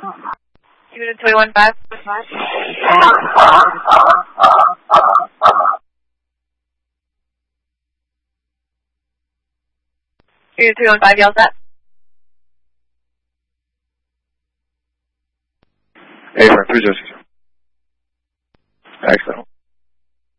Unit 21-5. Unit 315, yell that. A-frame 306. Accidental.